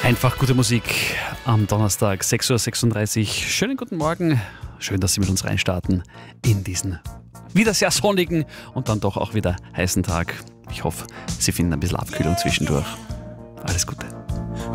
Einfach gute Musik am Donnerstag, 6:36 Uhr. Schönen guten Morgen. Schön, dass Sie mit uns reinstarten in diesen wieder sehr sonnigen und dann doch auch wieder heißen Tag. Ich hoffe, Sie finden ein bisschen Abkühlung zwischendurch. Alles Gute.